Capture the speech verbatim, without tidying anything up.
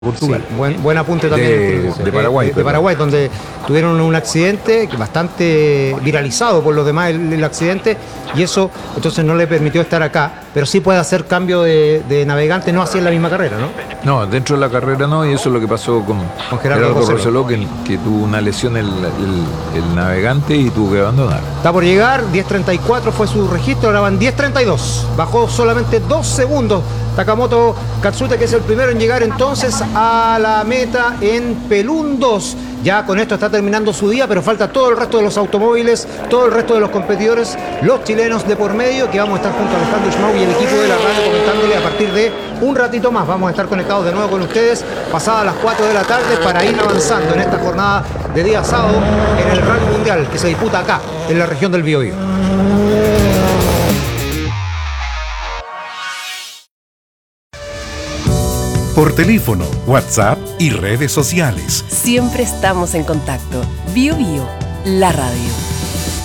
Portugal. Sí, buen, buen apunte también. De, el, de Paraguay. De, de Paraguay, donde tuvieron un accidente bastante viralizado por los demás el, el accidente, y eso entonces no le permitió estar acá, pero sí puede hacer cambio de, de navegante, no así en la misma carrera, ¿no? No, dentro de la carrera no, y eso es lo que pasó con, Con Gerardo Gerardo Rosselló. Rosselló, que, que tuvo una lesión el, el, el navegante y tuvo que abandonar. Está por llegar, diez treinta y cuatro fue su registro, ahora van diez treinta y dos. Bajó solamente dos segundos Takamoto Katsute, que es el primero en llegar entonces a la meta en Pelún dos. Ya con esto está terminando su día, pero falta todo el resto de los automóviles, todo el resto de los competidores, los chilenos de por medio, que vamos a estar junto a Alejandro Schmau y el equipo de la radio comentándole a partir de un ratito más. Vamos a estar conectados de nuevo con ustedes pasadas las cuatro de la tarde para ir avanzando en esta jornada de día sábado en el Rally Mundial que se disputa acá, en la región del Biobío. Por teléfono, WhatsApp y redes sociales. Siempre estamos en contacto. Bio Bio, la radio.